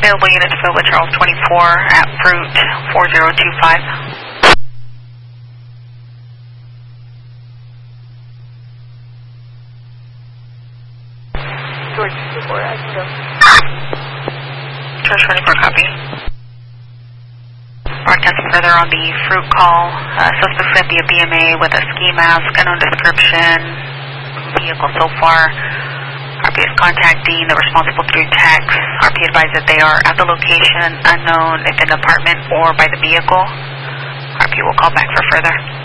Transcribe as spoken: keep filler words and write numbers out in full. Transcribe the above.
Available units filled with Charles twenty-four at Fruit four zero two five. George twenty-four, I can go. George twenty-four, copy. Broadcasting further on the Fruit call. Uh, suspect sent via B M A with a ski mask, unknown description, vehicle so far. R P is contacting the responsible through text. R P advised that they are at the location, unknown if in the apartment or by the vehicle. R P will call back for further.